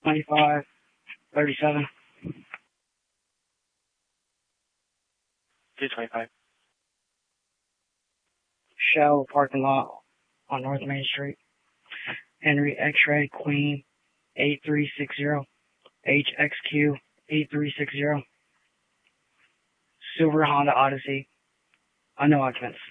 2537. 225. Shell parking lot on North Main Street. Henry X-Ray Queen 8360. HXQ 8360. Silver Honda Odyssey. No occupants.